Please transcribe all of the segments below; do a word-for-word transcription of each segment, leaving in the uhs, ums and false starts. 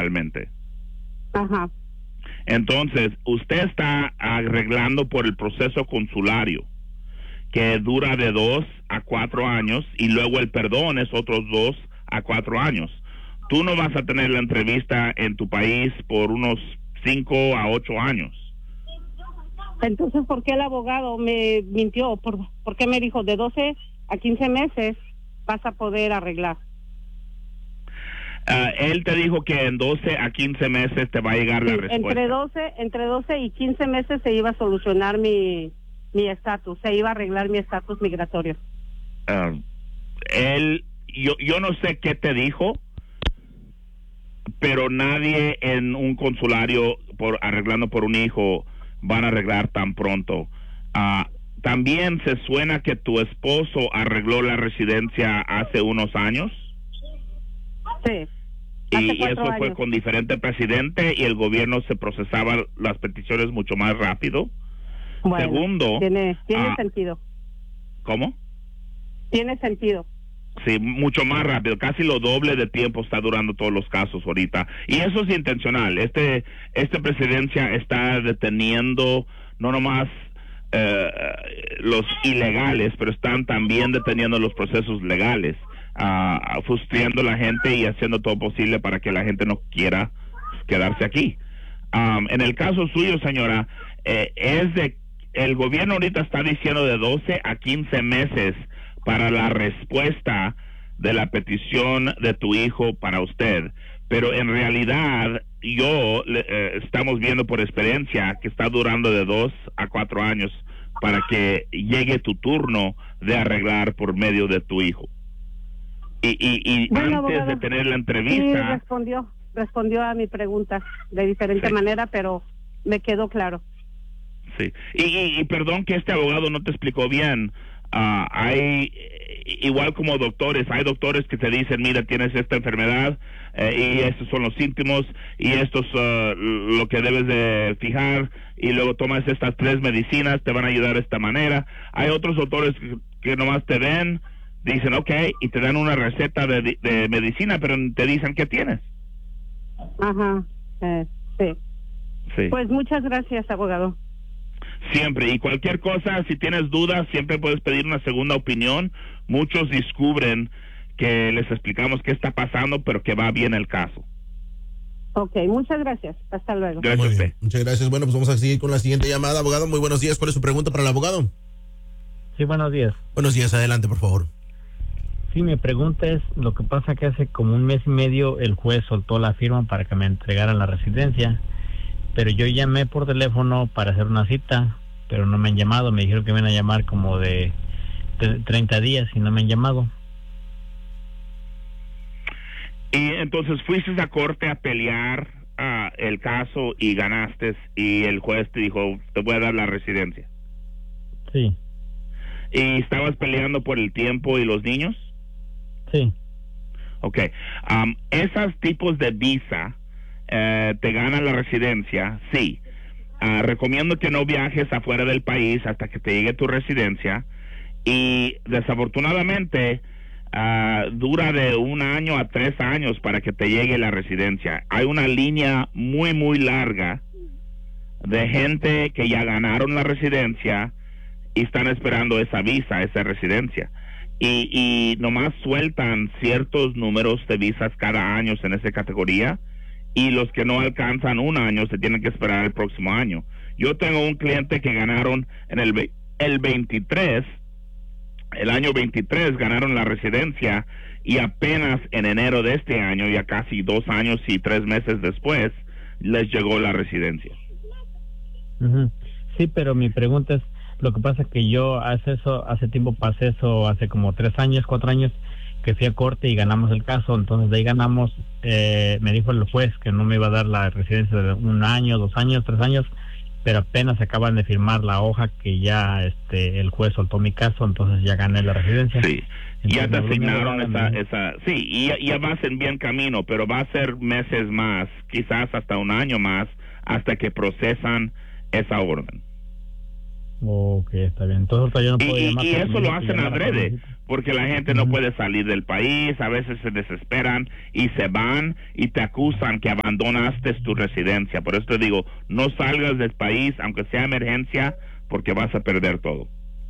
legalmente. Ajá. Entonces, usted está arreglando por el proceso consulario, que dura de dos a cuatro años, y luego el perdón es otros dos a cuatro años. Tú no vas a tener la entrevista en tu país por unos cinco a ocho años. Entonces, ¿por qué el abogado me mintió? ¿Por, por qué me dijo de doce a quince meses vas a poder arreglar? Uh, él te dijo que en doce a quince meses te va a llegar la Sí, respuesta. Entre doce, entre doce y quince meses se iba a solucionar mi mi estatus, se iba a arreglar mi estatus migratorio. Uh, él, yo, yo no sé qué te dijo, pero nadie en un consulario por arreglando por un hijo van a arreglar tan pronto. Uh, también se suena que tu esposo arregló la residencia hace unos años. Sí. Y eso fue años. Con diferente presidente, y el gobierno se procesaba las peticiones mucho más rápido. Bueno, Segundo, tiene, tiene ah, sentido. ¿Cómo? Tiene sentido. Sí, mucho más rápido, casi lo doble de tiempo está durando todos los casos ahorita. Y eso es intencional. Este, esta presidencia está deteniendo no nomás eh, los ilegales, pero están también deteniendo los procesos legales, uh, frustrando a la gente y haciendo todo posible para que la gente no quiera quedarse aquí. Um, en el caso suyo, señora, eh, es de el gobierno ahorita está diciendo de doce a quince meses para la respuesta de la petición de tu hijo para usted, pero en realidad yo eh, estamos viendo por experiencia que está durando de dos a cuatro años para que llegue tu turno de arreglar por medio de tu hijo. Y, y, y bueno, antes abogado, de tener la entrevista... Sí, respondió, respondió a mi pregunta de diferente sí. manera, pero me quedó claro. Sí, y, y, y perdón que este abogado no te explicó bien. Uh, hay, igual como doctores, hay doctores que te dicen, mira, tienes esta enfermedad eh, y estos son los síntomas y esto es uh, lo que debes de fijar, y luego tomas estas tres medicinas, te van a ayudar de esta manera. Hay otros doctores que, que nomás te ven, dicen, ok, y te dan una receta de, de medicina, pero te dicen qué tienes. Ajá, eh, sí. Sí. Pues muchas gracias, abogado. Siempre, y cualquier cosa, si tienes dudas, siempre puedes pedir una segunda opinión. Muchos descubren que les explicamos qué está pasando, pero que va bien el caso. Ok, muchas gracias. Hasta luego. Gracias a usted. Muchas gracias. Bueno, pues vamos a seguir con la siguiente llamada. Abogado, muy buenos días. ¿Cuál es su pregunta para el abogado? Sí, buenos días. Buenos días, adelante, por favor. Sí, mi pregunta es, lo que pasa que hace como un mes y medio el juez soltó la firma para que me entregaran la residencia, pero yo llamé por teléfono para hacer una cita, pero no me han llamado. Me dijeron que me iban a llamar como de treinta días y no me han llamado. Y entonces fuiste a corte a pelear uh, el caso y ganaste, y el juez te dijo, te voy a dar la residencia. Sí. ¿Y estabas peleando por el tiempo y los niños? Sí. Ok. Um, esos tipos de visa eh, te ganan la residencia, sí. Uh, recomiendo que no viajes afuera del país hasta que te llegue tu residencia, y desafortunadamente uh, dura de un año a tres años para que te llegue la residencia. Hay una línea muy muy larga de gente que ya ganaron la residencia y están esperando esa visa, esa residencia, y, y nomás sueltan ciertos números de visas cada año en esa categoría, y los que no alcanzan un año se tienen que esperar el próximo año. Yo tengo un cliente que ganaron en el, el veintitrés, el año veintitrés ganaron la residencia, y apenas en enero de este año, ya casi dos años y tres meses después, les llegó la residencia. Uh-huh. Sí, pero mi pregunta es, lo que pasa que yo hace eso, hace tiempo pasé eso, hace como tres años, cuatro años, que fui a corte y ganamos el caso. Entonces de ahí ganamos, eh, me dijo el juez que no me iba a dar la residencia de un año, dos años, tres años, pero apenas acaban de firmar la hoja que ya este el juez soltó mi caso, entonces ya gané la residencia. Sí, entonces, ya te asignaron esa, esa, sí, y ya, ya vas en bien camino, pero va a ser meses más, quizás hasta un año más, hasta que procesan esa orden. Ok, está bien. Entonces yo no puedo y, llamar. y eso lo hacen llamar adrede, porque la gente no puede salir del país, a veces se desesperan y se van y te acusan que abandonaste tu residencia. Por eso te digo, no salgas del país, aunque sea emergencia, porque vas a perder todo.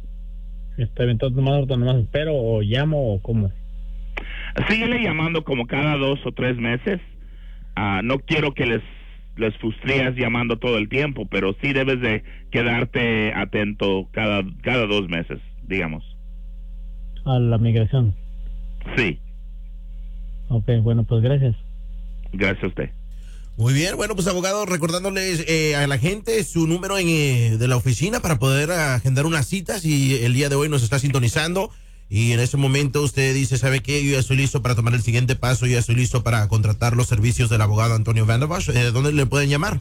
Está bien, entonces nomás, nomás espero o llamo o cómo. Síguele llamando como cada dos o tres meses. Uh, no quiero que les les frustrías llamando todo el tiempo, pero sí debes de quedarte atento cada cada dos meses, digamos. A la migración. Sí. Ok, bueno, pues gracias. Gracias a usted. Muy bien, bueno, pues abogado, recordándoles eh, a la gente su número en, eh, de la oficina para poder agendar unas citas, y el día de hoy nos está sintonizando y en ese momento usted dice, ¿sabe qué? Yo ya estoy listo para tomar el siguiente paso, yo ya estoy listo para contratar los servicios del abogado Antonio Van Der Bosch. Eh, ¿Dónde le pueden llamar?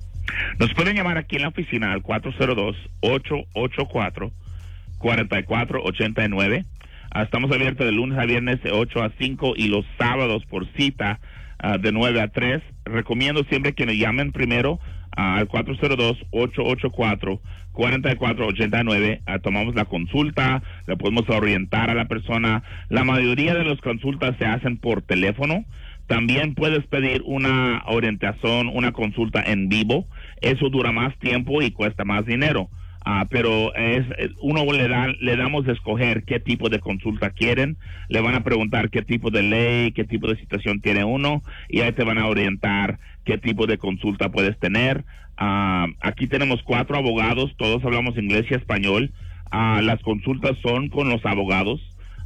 Nos pueden llamar aquí en la oficina al cuatro cero dos, ocho ocho cuatro, cuatro cuatro ocho nueve. Uh, estamos abiertos de lunes a viernes de ocho a cinco y los sábados por cita uh, de nueve a tres. Recomiendo siempre que nos llamen primero uh, al cuatro cero dos, ocho ocho cuatro, cuatro cuatro ocho nueve. Uh, tomamos la consulta, le podemos orientar a la persona. La mayoría de las consultas se hacen por teléfono. También puedes pedir una orientación, una consulta en vivo. Eso dura más tiempo y cuesta más dinero. Uh, pero es uno le da le damos de escoger qué tipo de consulta quieren. Le van a preguntar qué tipo de ley, qué tipo de situación tiene uno, y ahí te van a orientar qué tipo de consulta puedes tener. Uh, aquí tenemos cuatro abogados, todos hablamos inglés y español. Uh, las consultas son con los abogados,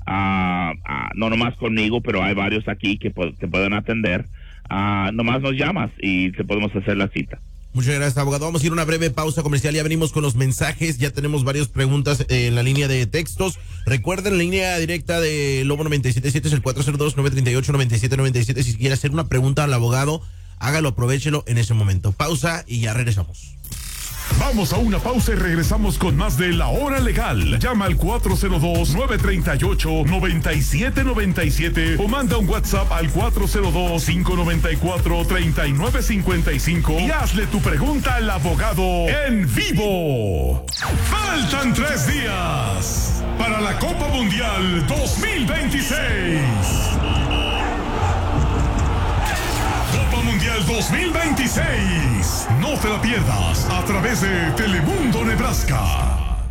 uh, uh, no nomás conmigo, pero hay varios aquí que te pueden atender. Uh, nomás nos llamas y te podemos hacer la cita. Muchas gracias, abogado. Vamos a ir a una breve pausa comercial. Ya venimos con los mensajes. Ya tenemos varias preguntas en la línea de textos. Recuerden, la línea directa de Lobo noventa y siete punto siete es el cuatro cero dos, nueve tres ocho, nueve siete nueve siete. Si quiere hacer una pregunta al abogado, hágalo, aprovéchelo en ese momento. Pausa y ya regresamos. Vamos a una pausa y regresamos con más de La Hora Legal. Llama al cuatro cero dos, nueve tres ocho, nueve siete nueve siete o manda un WhatsApp al cuatro cero dos, cinco nueve cuatro, tres nueve cinco cinco y hazle tu pregunta al abogado en vivo. Faltan tres días para la Copa Mundial dos mil veintiséis. Copa Mundial dos mil veintiséis. No te la pierdas a través de Telemundo Nebraska.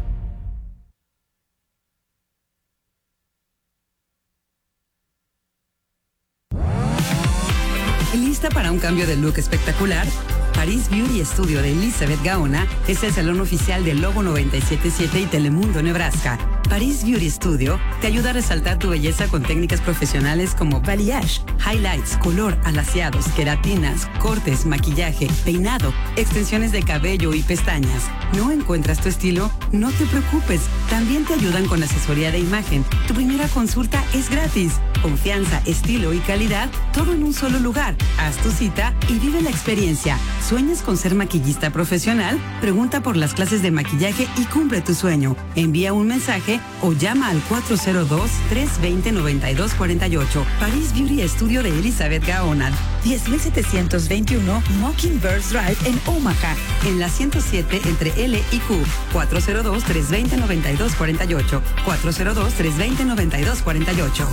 ¿Lista para un cambio de look espectacular? Paris Beauty Studio de Elizabeth Gaona es el salón oficial de Lobo noventa y siete punto siete y Telemundo Nebraska. Paris Beauty Studio te ayuda a resaltar tu belleza con técnicas profesionales como balayage, highlights, color, alaciados, queratinas, cortes, maquillaje, peinado, extensiones de cabello y pestañas. ¿No encuentras tu estilo? No te preocupes, también te ayudan con asesoría de imagen. Tu primera consulta es gratis. Confianza, estilo y calidad, todo en un solo lugar. Haz tu cita y vive la experiencia. ¿Sueñas con ser maquillista profesional? Pregunta por las clases de maquillaje y cumple tu sueño. Envía un mensaje o llama al cuatro cero dos, tres dos cero, nueve dos cuatro ocho. Paris Beauty Studio de Elizabeth Gaona, diez mil setecientos veintiuno Mockingbird Drive en Omaha, en la ciento siete entre L y Q. cuatro cero dos, tres dos cero, nueve dos cuatro ocho. cuatro cero dos, tres dos cero, nueve dos cuatro ocho.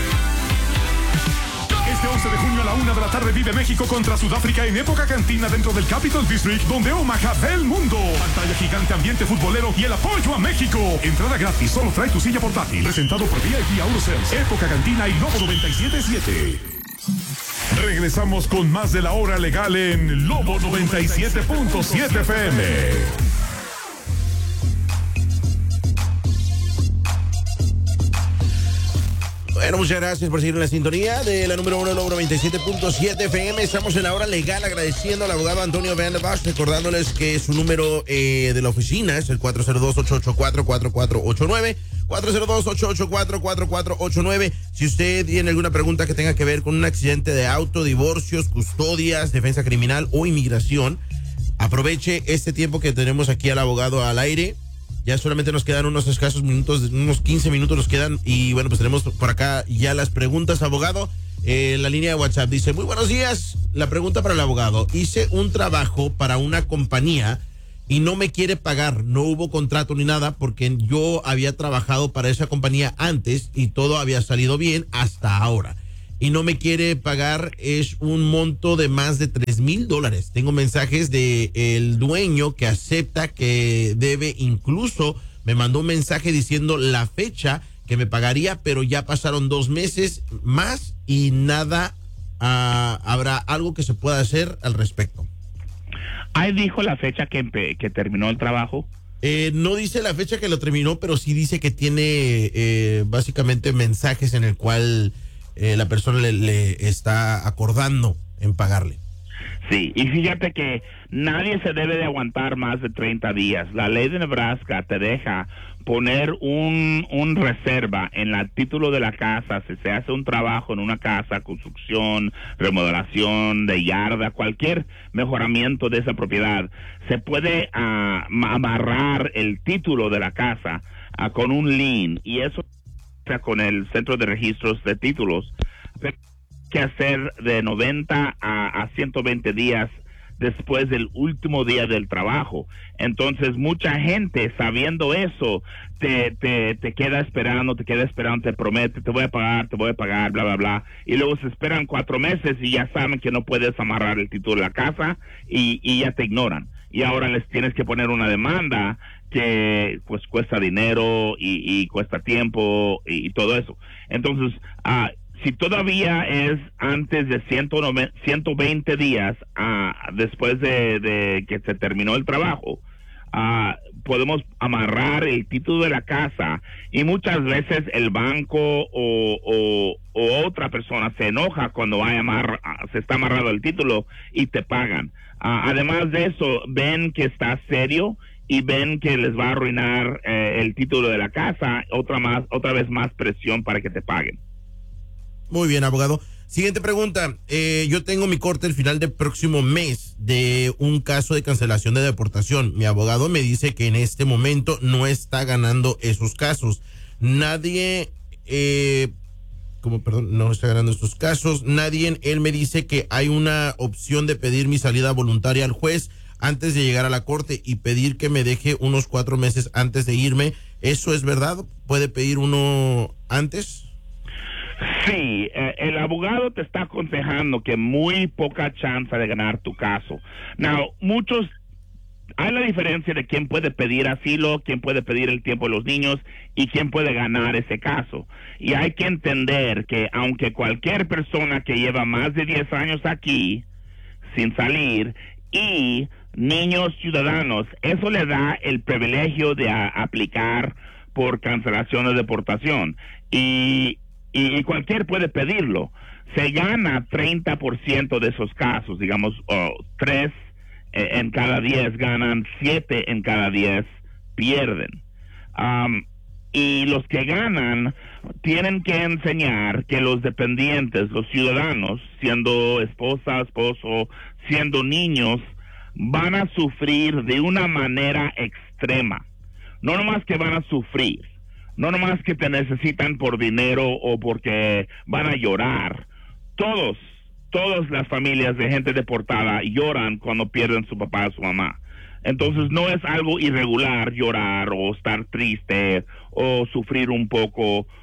Este once de junio a la una de la tarde vive México contra Sudáfrica en Época Cantina dentro del Capital District, donde Omaha ve el mundo. Pantalla gigante, ambiente futbolero y el apoyo a México. Entrada gratis, solo trae tu silla portátil. Presentado por V I P Autosales, Época Cantina y Lobo noventa y siete punto siete. Regresamos con más de La Hora Legal en Lobo noventa y siete punto siete F M. Bueno, muchas gracias por seguir en la sintonía de la número uno de Lobo noventa y siete punto siete F M. Estamos en La Hora Legal agradeciendo al abogado Antonio Van Der Bosch, recordándoles que su número eh, de la oficina es el cuatro cero dos, ocho ocho cuatro, cuatro cuatro ocho nueve, cuatro cero dos, ocho ocho cuatro, cuatro cuatro ocho nueve. Si usted tiene alguna pregunta que tenga que ver con un accidente de auto, divorcios, custodias, defensa criminal o inmigración, aproveche este tiempo que tenemos aquí al abogado al aire. Ya solamente nos quedan unos escasos minutos, unos quince minutos nos quedan. Y bueno, pues tenemos por acá ya las preguntas, abogado. Eh, la línea de WhatsApp dice, muy buenos días. La pregunta para el abogado. Hice un trabajo para una compañía y no me quiere pagar. No hubo contrato ni nada porque yo había trabajado para esa compañía antes y todo había salido bien hasta ahora. Y no me quiere pagar, es un monto de más de tres mil dólares. Tengo mensajes de el dueño que acepta que debe, incluso me mandó un mensaje diciendo la fecha que me pagaría, pero ya pasaron dos meses más y nada, uh, habrá algo que se pueda hacer al respecto. Ahí dijo la fecha que, que terminó el trabajo. Eh, no dice la fecha que lo terminó, pero sí dice que tiene eh, básicamente mensajes en el cual eh, la persona le, le está acordando en pagarle. Sí, y fíjate que nadie se debe de aguantar más de treinta días. La ley de Nebraska te deja poner un, un reserva en el título de la casa si se hace un trabajo en una casa, construcción, remodelación de yarda, cualquier mejoramiento de esa propiedad. Se puede uh, amarrar el título de la casa uh, con un lien, y eso con el Centro de Registros de Títulos. Que hacer de noventa a, a ciento veinte días después del último día del trabajo. Entonces mucha gente, sabiendo eso, te, te, te queda esperando, te queda esperando, te promete, te voy a pagar, te voy a pagar, bla, bla, bla, y luego se esperan cuatro meses y ya saben que no puedes amarrar el título de la casa y, y ya te ignoran. Y ahora les tienes que poner una demanda que pues cuesta dinero y, y cuesta tiempo y, y todo eso. Entonces, ah, uh, si todavía es antes de ciento veinte días uh, después de, de que se terminó el trabajo, uh, podemos amarrar el título de la casa, y muchas veces el banco o, o, o otra persona se enoja cuando hay amar, uh, se está amarrado el título y te pagan. Uh, además de eso, ven que está serio y ven que les va a arruinar eh, el título de la casa, otra, más, otra vez más presión para que te paguen. Muy bien, abogado. Siguiente pregunta. Eh, yo tengo mi corte el final del próximo mes de un caso de cancelación de deportación. Mi abogado me dice que en este momento no está ganando esos casos. Nadie, eh, como perdón, no está ganando estos casos. Nadie, él me dice que hay una opción de pedir mi salida voluntaria al juez antes de llegar a la corte y pedir que me deje unos cuatro meses antes de irme. ¿Eso es verdad? ¿Puede pedir uno antes? Sí, eh, el abogado te está aconsejando que muy poca chance de ganar tu caso. Now, muchos, hay la diferencia de quién puede pedir asilo, quién puede pedir el tiempo de los niños y quién puede ganar ese caso. Y hay que entender que aunque cualquier persona que lleva más de diez años aquí sin salir y niños ciudadanos, eso le da el privilegio de a, aplicar por cancelación de deportación. Y Y, y cualquier puede pedirlo. Se gana treinta por ciento de esos casos, digamos, oh, tres eh, en cada diez ganan, siete en cada diez pierden. Um, y los que ganan tienen que enseñar que los dependientes, los ciudadanos, siendo esposa, esposo, siendo niños, van a sufrir de una manera extrema. No nomás que van a sufrir, no nomás que te necesitan por dinero o porque van a llorar. Todos, todas las familias de gente deportada lloran cuando pierden su papá o su mamá. Entonces no es algo irregular llorar o estar triste o sufrir un poco o,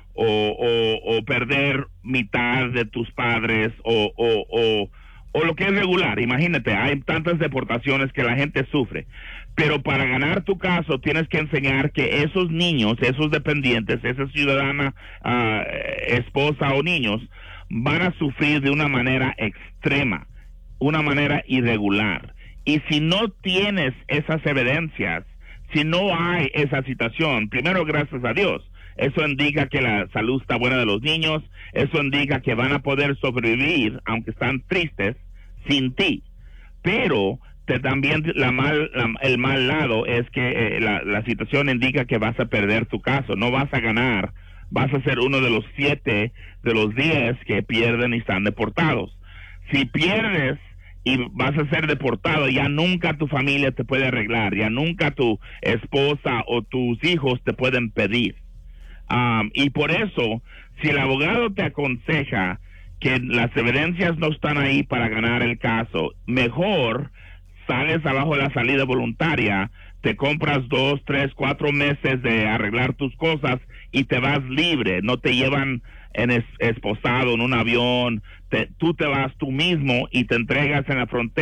o, o perder mitad de tus padres o, o, o, o lo que es regular. Imagínate, hay tantas deportaciones que la gente sufre. Pero para ganar tu caso tienes que enseñar que esos niños, esos dependientes, esa ciudadana, uh, esposa o niños, van a sufrir de una manera extrema, una manera irregular. Y si no tienes esas evidencias, si no hay esa situación, primero gracias a Dios, eso indica que la salud está buena de los niños, eso indica que van a poder sobrevivir, aunque están tristes, sin ti. Pero te, también la mal, la, el mal lado es que eh, la, la situación indica que vas a perder tu caso, no vas a ganar, vas a ser uno de los siete de los diez que pierden y están deportados. Si pierdes y vas a ser deportado, ya nunca tu familia te puede arreglar, ya nunca tu esposa o tus hijos te pueden pedir. Um, y por eso, si el abogado te aconseja que las evidencias no están ahí para ganar el caso, mejor sales abajo de la salida voluntaria, te compras dos, tres, cuatro meses de arreglar tus cosas y te vas libre, no te llevan en es, esposado en un avión, te, tú te vas tú mismo y te entregas en la frontera.